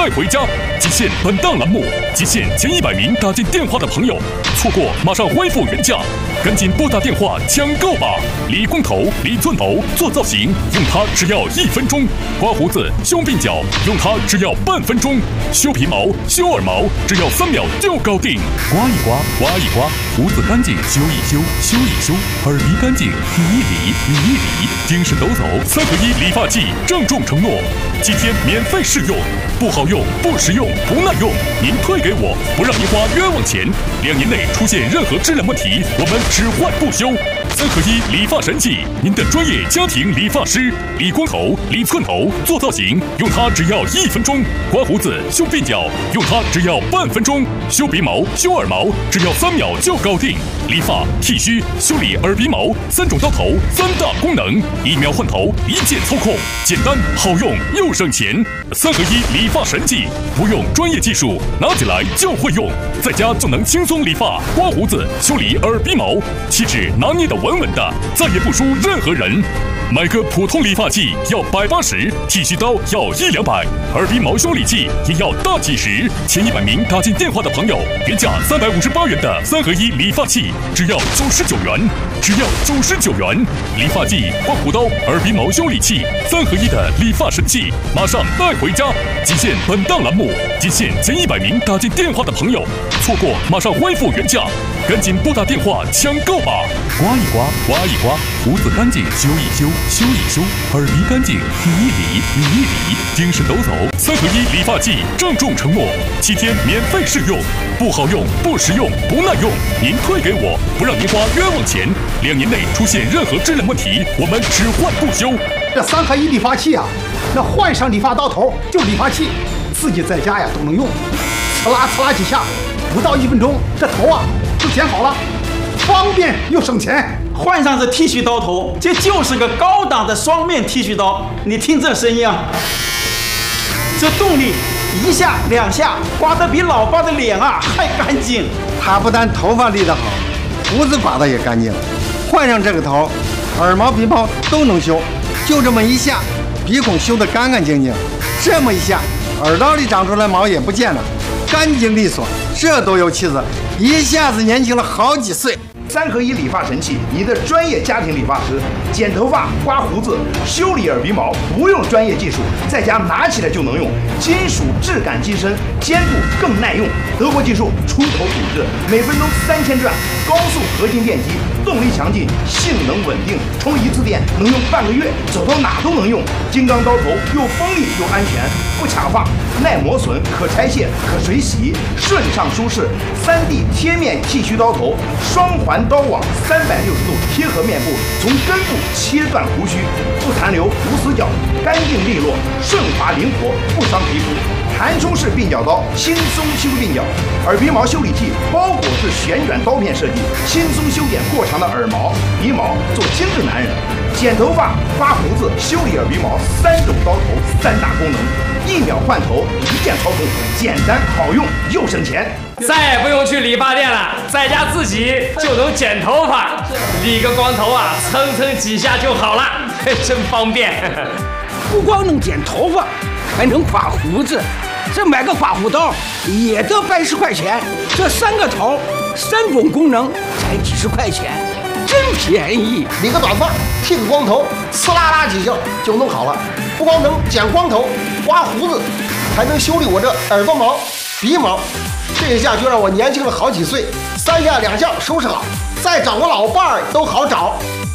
带回家。仅限本档栏目，仅限前100名打进电话的朋友，错过马上恢复原价，赶紧拨打电话抢购吧！理光头、理寸头做造型，用它只要1分钟；刮胡子、修鬓角，用它只要半分钟；修皮毛、修耳毛，只要3秒就搞定。刮一刮，刮一刮，胡子干净修一修，修一修；耳鼻干净理一理，理一理。精神抖擞3合1理发剂，郑重承诺7天免费试用，不好用、不实用、不耐用，您退给我，不让您花冤枉钱。2年内出现任何质量问题，我们只换不修。3合1理发神器，您的专业家庭理发师，理光头、理寸头做造型，用它只要1分钟；刮胡子、修鬓角，用它只要半分钟；修鼻毛、修耳毛，只要3秒就搞定。理发、剃须、修理耳鼻毛3种刀头，3大功能，1秒换头，1键操控，简单好用又省钱。3合1理发神器，不用专业技术，拿起来就会用，在家就能轻松理发、刮胡子、修理耳鼻毛，气质拿捏得稳稳的，再也不输任何人。买个普通理发器要180，剃须刀要100-200，耳鼻毛修理器也要大几十。前100名打进电话的朋友，原价358元的3合1理发器，只要99元，只要99元。理发剂、刮胡刀、耳鼻毛修理器，3合1的理发神器，马上带回家。仅限本档栏目，仅限前100名打进电话的朋友，错过马上恢复原价，赶紧拨打电话抢购吧！刮一刮，刮一刮，胡子干净修一修，修一修；耳鼻干净理一理，理一理。精神抖擞3合1理发剂，郑重承诺7天免费试用，不好用、不实用、不耐用，您退给我，不让您花冤枉钱。2年内出现任何质量问题，我们只换不修。 这3合1理发器啊，那换上理发刀头就理发器，自己在家呀都能用，呲啦呲啦几下，不到1分钟，这头啊就剪好了，方便又省钱。 换上这剃须刀头，这就是个高档的双面剃须刀。你听这声音啊，这动力1下2下，刮得比老爸的脸啊还干净。 他不但头发理得好，胡子刮得也干净。换上这个头，耳毛鼻毛都能修，就这么一下，鼻孔修得干干净净。这么一下，耳道里长出来毛也不见了，干净利索，这都有气质，一下子年轻了好几岁。 3合1理发神器，你的专业家庭理发师，剪头发、刮胡子、修理耳鼻毛，不用专业技术，在家拿起来就能用，金属质感机身，坚固更耐用，德国技术，出口品质，每分钟3000转，高速合金电机，动力强劲，性能稳定，充1次电能用半个月，走到哪都能用。金刚刀头又锋利又安全，不卡发，耐磨损，可拆卸，可水洗，顺畅舒适。3D 贴面剃须刀头，双环刀网，360度贴合面部，从根部切断胡须，不残留，无死角，干净利落，顺滑灵活，不伤皮肤。弹出式鬓角刀，轻松修鬓角；耳鼻毛修理器，包裹式旋转刀片设计，轻松修剪过长的耳毛、鼻毛，做精致男人。剪头发、刮胡子、修理耳鼻毛，3种刀头，3大功能，1秒换头，1键操控，简单好用又省钱。 再也不用去理发店了，在家自己就能剪头发，理个光头啊，蹭蹭几下就好了，真方便。 不光能剪头发，还能刮胡子。这买个刮胡刀也得110块钱，这3个头，3种功能才几十块钱，真便宜。 理个短发，剃个光头，呲啦啦几下就弄好了。不光能剪光头、刮胡子，还能修理我这耳朵毛、鼻毛。这一下就让我年轻了好几岁，3下2下收拾好，再找个老伴儿都好找。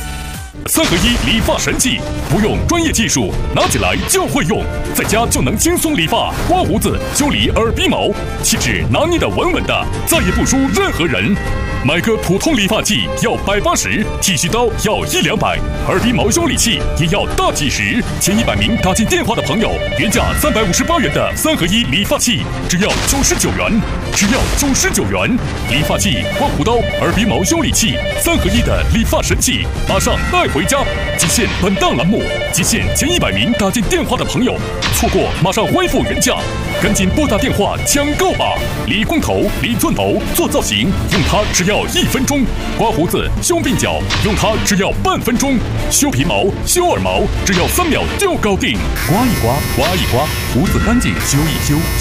3合1理发神器，不用专业技术，拿起来就会用，在家就能轻松理发、刮胡子、修理耳鼻毛，气质拿捏得稳稳的，再也不输任何人。买个普通理发剂要180，剃须刀要100-200，耳鼻毛修理器也要大几十。前100名打进电话的朋友，原价358元的3合1理发器，只要99元，只要99元。理发器、刮胡刀、耳鼻毛修理器，3合1的理发神器，马上带回家。仅限本档栏目，仅限前100名打进电话的朋友，错过马上恢复原价，赶紧拨打电话抢购吧！理光头、理寸头做造型，用它只要1分钟；刮胡子、修鬓角，用它只要半分钟；修皮毛、修耳毛，只要3秒就搞定。刮一刮，刮一刮，胡子干净修一修。